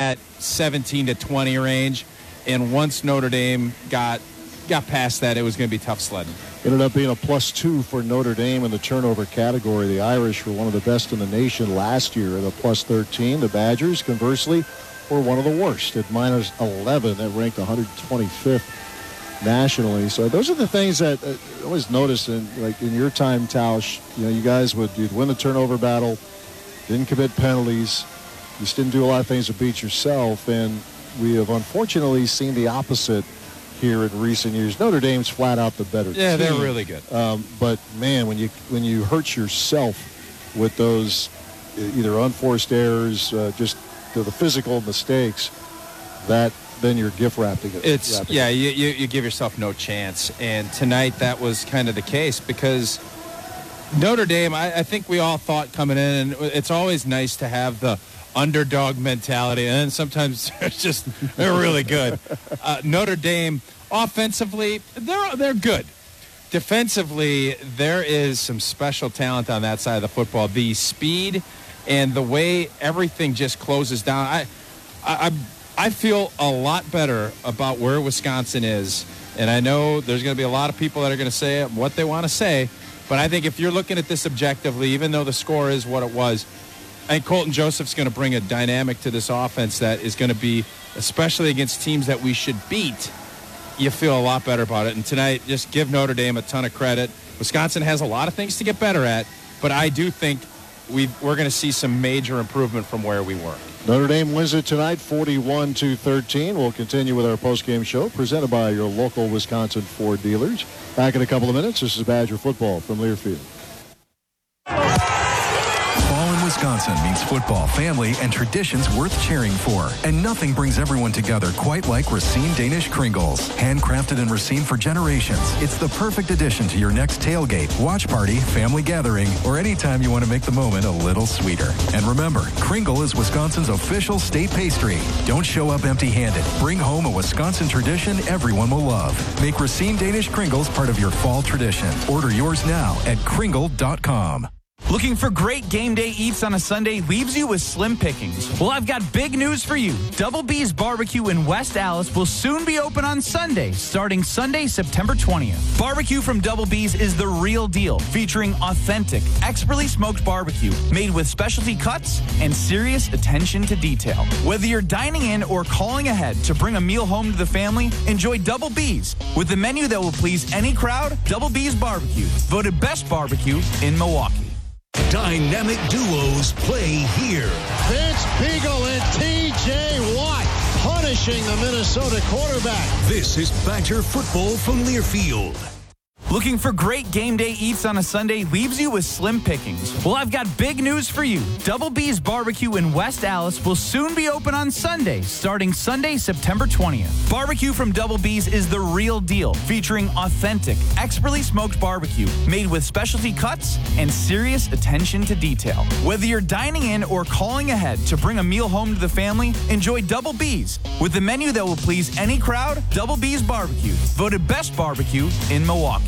that 17 to 20 range. And once Notre Dame got past that, it was going to be tough sledding. Ended up being a +2 for Notre Dame in the turnover category. The Irish were one of the best in the nation last year at a +13. The Badgers, conversely, were one of the worst at -11. That ranked 125th nationally. So those are the things that I always notice in your time, Tausch. You guys you'd win the turnover battle, didn't commit penalties, just didn't do a lot of things to beat yourself, and we have unfortunately seen the opposite here in recent years. Notre Dame's flat out the better team. Yeah, they're really good. But man, when you hurt yourself with those either unforced errors, just the physical mistakes, then you're gift wrapping it. You give yourself no chance. And tonight that was kind of the case because Notre Dame, I think we all thought coming in, and it's always nice to have the underdog mentality, and then sometimes they're really good. Notre Dame, offensively, they're good. Defensively, there is some special talent on that side of the football. The speed and the way everything just closes down. I feel a lot better about where Wisconsin is, and I know there's going to be a lot of people that are going to say what they want to say, but I think if you're looking at this objectively, even though the score is what it was, I think Colton Joseph's going to bring a dynamic to this offense that is going to be, especially against teams that we should beat, you feel a lot better about it. And tonight, just give Notre Dame a ton of credit. Wisconsin has a lot of things to get better at, but I do think we're going to see some major improvement from where we were. Notre Dame wins it tonight, 41-13. We'll continue with our postgame show presented by your local Wisconsin Ford dealers. Back in a couple of minutes. This is Badger football from Learfield. Wisconsin means football, family, and traditions worth cheering for. And nothing brings everyone together quite like Racine Danish Kringles. Handcrafted in Racine for generations, it's the perfect addition to your next tailgate, watch party, family gathering, or anytime you want to make the moment a little sweeter. And remember, Kringle is Wisconsin's official state pastry. Don't show up empty-handed. Bring home a Wisconsin tradition everyone will love. Make Racine Danish Kringles part of your fall tradition. Order yours now at kringle.com. Looking for great game day eats on a Sunday leaves you with slim pickings? Well, I've got big news for you. Double B's Barbecue in West Allis will soon be open on Sunday, starting Sunday, September 20th. Barbecue from Double B's is the real deal, featuring authentic, expertly smoked barbecue made with specialty cuts and serious attention to detail. Whether you're dining in or calling ahead to bring a meal home to the family, enjoy Double B's. With a menu that will please any crowd, Double B's Barbecue, voted best barbecue in Milwaukee. Dynamic duos play here. Vince Beagle and T.J. Watt punishing the Minnesota quarterback. This is Badger football from Learfield. Looking for great game day eats on a Sunday leaves you with slim pickings? Well, I've got big news for you. Double B's Barbecue in West Allis will soon be open on Sunday, starting Sunday, September 20th. Barbecue from Double B's is the real deal, featuring authentic, expertly smoked barbecue made with specialty cuts and serious attention to detail. Whether you're dining in or calling ahead to bring a meal home to the family, enjoy Double B's. With a menu that will please any crowd, Double B's Barbecue, voted best barbecue in Milwaukee.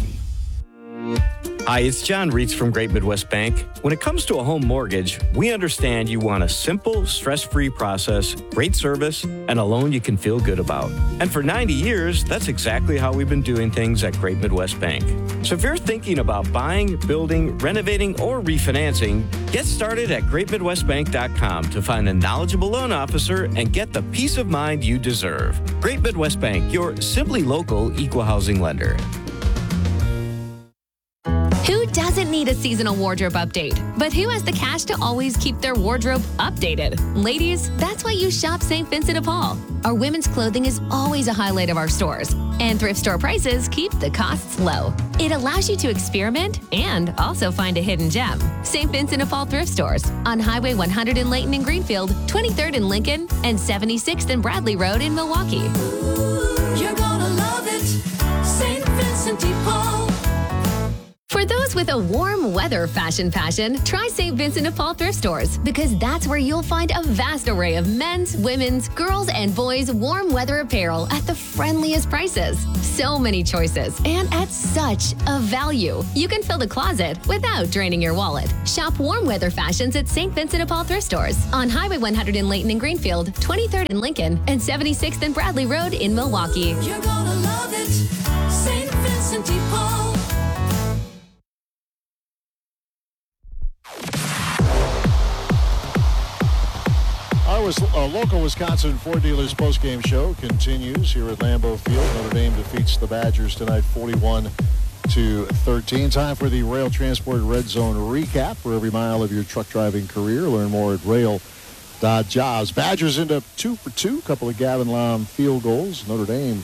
Hi, it's John Reitz from Great Midwest Bank. When it comes to a home mortgage, we understand you want a simple, stress-free process, great service, and a loan you can feel good about. And for 90 years, that's exactly how we've been doing things at Great Midwest Bank. So if you're thinking about buying, building, renovating, or refinancing, get started at GreatMidwestBank.com to find a knowledgeable loan officer and get the peace of mind you deserve. Great Midwest Bank, your simply local equal housing lender. Who doesn't need a seasonal wardrobe update? But who has the cash to always keep their wardrobe updated? Ladies, that's why you shop St. Vincent de Paul. Our women's clothing is always a highlight of our stores, and thrift store prices keep the costs low. It allows you to experiment and also find a hidden gem. St. Vincent de Paul thrift stores on Highway 100 in Layton and Greenfield, 23rd in Lincoln, and 76th and Bradley Road in Milwaukee. You're gonna love it, St. Vincent de Paul. For those goes with a warm weather fashion passion, try St. Vincent de Paul thrift stores because that's where you'll find a vast array of men's, women's, girls, and boys' warm weather apparel at the friendliest prices. So many choices and at such a value. You can fill the closet without draining your wallet. Shop warm weather fashions at St. Vincent de Paul thrift stores on Highway 100 in Layton and Greenfield, 23rd in Lincoln, and 76th and Bradley Road in Milwaukee. You're gonna love it, St. Vincent de Paul. Our local Wisconsin Ford Dealers postgame show continues here at Lambeau Field. Notre Dame defeats the Badgers tonight 41-13. Time for the Rail Transport Red Zone recap. For every mile of your truck driving career, learn more at rail.jobs. Badgers end up 2 for 2. A couple of Gavin Lom field goals. Notre Dame